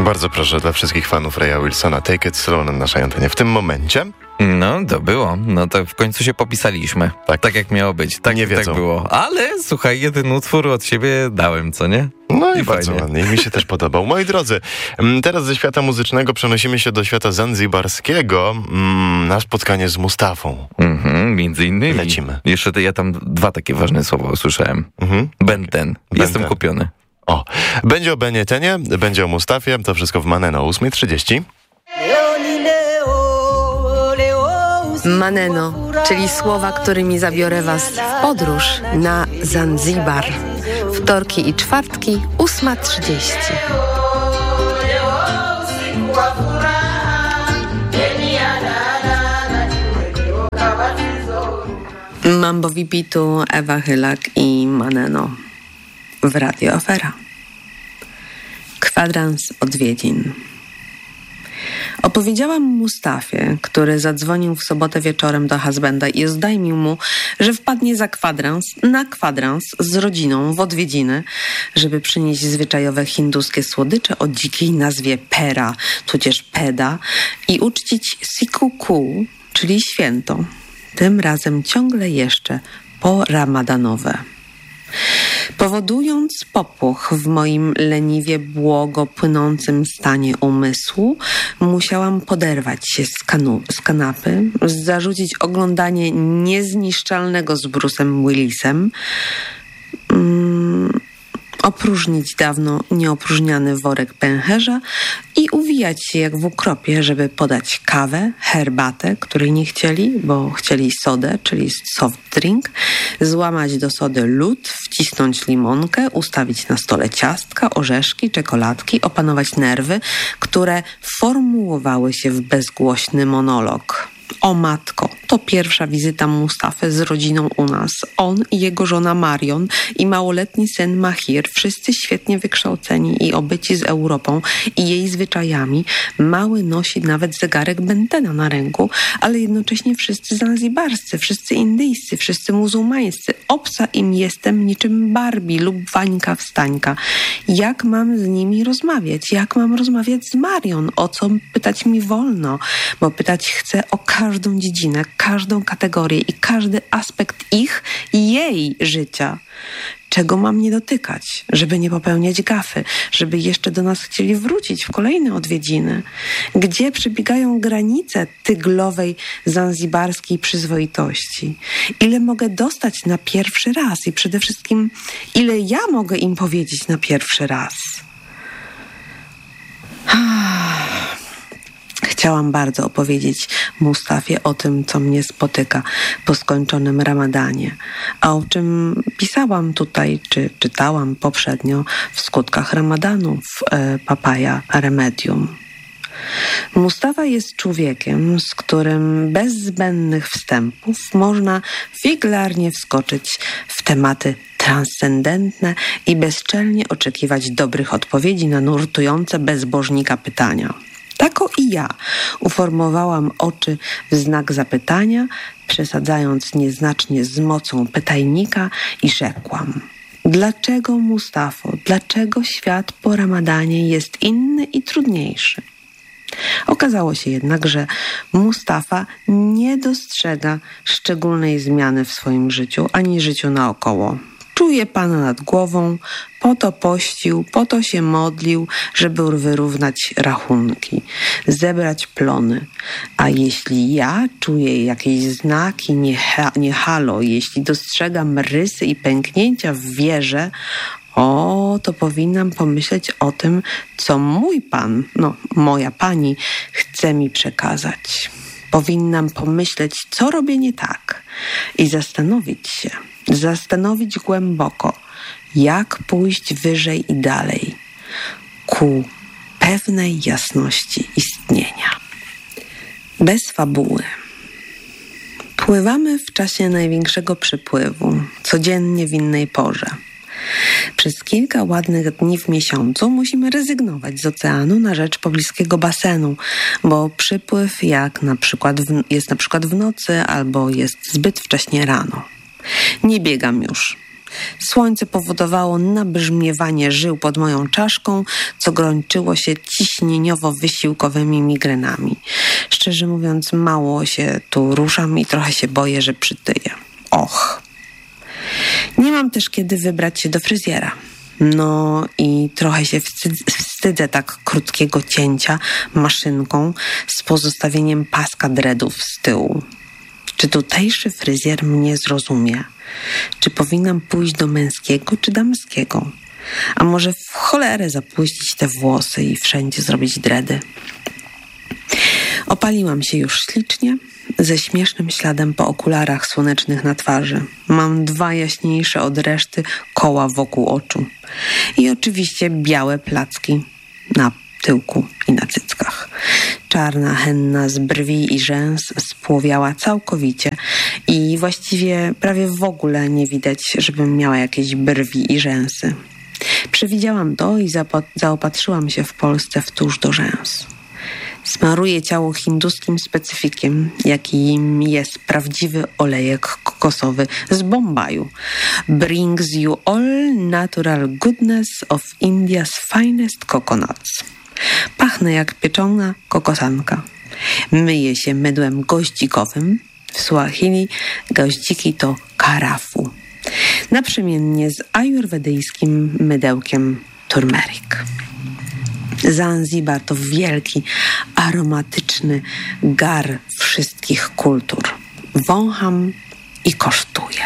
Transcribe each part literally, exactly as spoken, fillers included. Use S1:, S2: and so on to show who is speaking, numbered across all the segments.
S1: Bardzo proszę dla wszystkich fanów Raya Wilsona, Take It Slow na naszej antenie w tym momencie.
S2: No, to było. No to w końcu się popisaliśmy. Tak, tak jak miało być. Tak,
S1: nie wiedzą.
S2: Tak było. Ale słuchaj, jeden utwór od siebie dałem, co nie?
S1: No i, I bardzo
S2: fajnie.
S1: ładnie. I mi się też podobał. Moi drodzy, teraz ze świata muzycznego przenosimy się do świata zanzibarskiego na spotkanie z Mustafą.
S2: Mhm, między innymi.
S1: Lecimy.
S2: Jeszcze to ja tam dwa takie ważne słowa usłyszałem. Mhm. Ben ten. Jestem kupiony.
S1: O, będzie o Benie Tenie, będzie o Mustafie, to wszystko w Maneno o ósma trzydzieści.
S3: Maneno, czyli słowa, którymi zabiorę was w podróż na Zanzibar. Wtorki i czwartki, ósma trzydzieści. Mambo Vipitu, Ewa Chylak i Maneno w Radio Afera. Kwadrans odwiedzin. Opowiedziałam Mustafie, który zadzwonił w sobotę wieczorem do husbanda i oznajmił mu, że wpadnie za kwadrans, na kwadrans z rodziną w odwiedziny, żeby przynieść zwyczajowe hinduskie słodycze o dzikiej nazwie pera, tudzież peda i uczcić Sikuku, czyli święto, tym razem ciągle jeszcze poramadanowe. Powodując popłoch w moim leniwie błogo płynącym stanie umysłu, musiałam poderwać się z, kanu- z kanapy, zarzucić oglądanie niezniszczalnego z Bruce'em Willisem, mm, opróżnić dawno nieopróżniany worek pęcherza i uwijać się jak w ukropie, żeby podać kawę, herbatę, której nie chcieli, bo chcieli sodę, czyli soft drink, złamać do sody lód, wcisnąć limonkę, ustawić na stole ciastka, orzeszki, czekoladki, opanować nerwy, które formułowały się w bezgłośny monolog. O matko, to pierwsza wizyta Mustafy z rodziną u nas. On i jego żona Marion i małoletni syn Mahir, wszyscy świetnie wykształceni i obyci z Europą i jej zwyczajami. Mały nosi nawet zegarek Bentena na ręku, ale jednocześnie wszyscy zanzibarscy, wszyscy indyjscy, wszyscy muzułmańscy. Obca im jestem niczym Barbie lub Wańka Wstańka. Jak mam z nimi rozmawiać? Jak mam rozmawiać z Marion? O co pytać mi wolno? Bo pytać chcę o każdą dziedzinę, każdą kategorię i każdy aspekt ich i jej życia. Czego mam nie dotykać, żeby nie popełniać gafy, żeby jeszcze do nas chcieli wrócić w kolejne odwiedziny? Gdzie przebiegają granice tyglowej, zanzibarskiej przyzwoitości? Ile mogę dostać na pierwszy raz i przede wszystkim ile ja mogę im powiedzieć na pierwszy raz? Chciałam bardzo opowiedzieć Mustafie o tym, co mnie spotyka po skończonym ramadanie, a o czym pisałam tutaj, czy czytałam poprzednio w skutkach ramadanu w e, Papaya Remedium. Mustafa jest człowiekiem, z którym bez zbędnych wstępów można figlarnie wskoczyć w tematy transcendentne i bezczelnie oczekiwać dobrych odpowiedzi na nurtujące bezbożnika pytania. Tako i ja uformowałam oczy w znak zapytania, przesadzając nieznacznie z mocą pytajnika i rzekłam: dlaczego, Mustafo, dlaczego świat po ramadanie jest inny i trudniejszy? Okazało się jednak, że Mustafa nie dostrzega szczególnej zmiany w swoim życiu ani życiu naokoło. Czuje Pana nad głową, po to pościł, po to się modlił, żeby wyrównać rachunki, zebrać plony. A jeśli ja czuję jakieś znaki nie, nie halo, jeśli dostrzegam rysy i pęknięcia w wierze, o, to powinnam pomyśleć o tym, co mój Pan, no moja Pani, chce mi przekazać. Powinnam pomyśleć, co robię nie tak i zastanowić się, zastanowić głęboko, jak pójść wyżej i dalej ku pewnej jasności istnienia. Bez fabuły. Pływamy w czasie największego przypływu, codziennie w innej porze. Przez kilka ładnych dni w miesiącu musimy rezygnować z oceanu na rzecz pobliskiego basenu, bo przypływ jak na przykład w, jest na przykład w nocy albo jest zbyt wcześnie rano. Nie biegam już. Słońce powodowało nabrzmiewanie żył pod moją czaszką, co grączyło się ciśnieniowo-wysiłkowymi migrenami. Szczerze mówiąc, mało się tu ruszam i trochę się boję, że przytyję. Och. Nie mam też kiedy wybrać się do fryzjera. No i trochę się wstydzę, wstydzę tak krótkiego cięcia maszynką z pozostawieniem paska dreadów z tyłu. Czy tutejszy fryzjer mnie zrozumie? Czy powinnam pójść do męskiego czy damskiego? A może w cholerę zapuścić te włosy i wszędzie zrobić dready? Opaliłam się już ślicznie, ze śmiesznym śladem po okularach słonecznych na twarzy. Mam dwa jaśniejsze od reszty koła wokół oczu. I oczywiście białe placki na tyłku i na cyckach. Czarna henna z brwi i rzęs spłowiała całkowicie i właściwie prawie w ogóle nie widać, żebym miała jakieś brwi i rzęsy. Przewidziałam to i zaopatrzyłam się w Polsce w tusz do rzęs. Smaruję ciało hinduskim specyfikiem, jakim jest prawdziwy olejek kokosowy z Bombaju. Brings you all natural goodness of India's finest coconuts. Pachnę jak pieczona kokosanka. Myję się mydłem goździkowym. W Suahili goździki to karafu. Naprzemiennie z ajurwedyjskim mydełkiem turmerik. Zanzibar to wielki, aromatyczny gar wszystkich kultur. Wącham i kosztuję.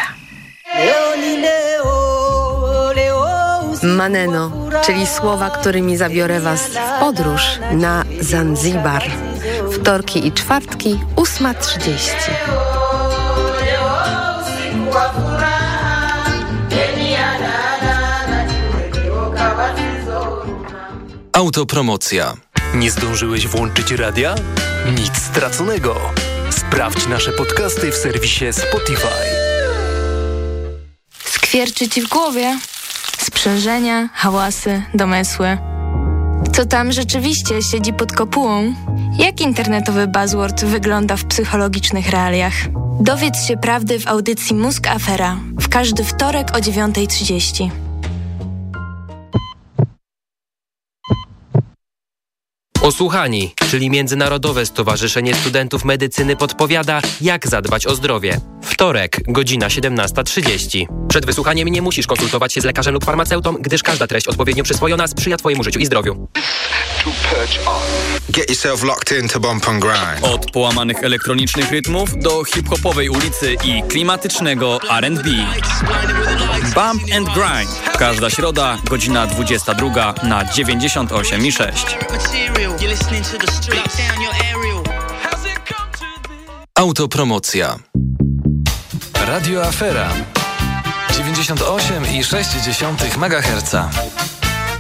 S3: Maneno, czyli słowa, którymi zabiorę Was w podróż na Zanzibar. Wtorki i czwartki, ósma trzydzieści.
S4: Autopromocja. Nie zdążyłeś włączyć radia? Nic straconego. Sprawdź nasze podcasty w serwisie Spotify.
S5: Skwierczy Ci w głowie? Sprzężenia, hałasy, domysły. Co tam rzeczywiście siedzi pod kopułą? Jak internetowy buzzword wygląda w psychologicznych realiach? Dowiedz się prawdy w audycji Mózg Afera. W każdy wtorek o dziewiąta trzydzieści.
S6: Osłuchani, czyli Międzynarodowe Stowarzyszenie Studentów Medycyny podpowiada, jak zadbać o zdrowie. Wtorek, godzina siedemnasta trzydzieści. Przed wysłuchaniem nie musisz konsultować się z lekarzem lub farmaceutą, gdyż każda treść odpowiednio przyswojona sprzyja Twojemu życiu i zdrowiu.
S7: Get yourself locked in to bump and grind.
S8: Od połamanych elektronicznych rytmów do hip-hopowej ulicy i klimatycznego R and B. Bump and Grind. Każda środa, godzina dwudziesta druga na dziewięćdziesiąt osiem i sześć.
S4: Autopromocja. Radio Afera dziewięćdziesiąt osiem i sześć dziesiątych megaherca.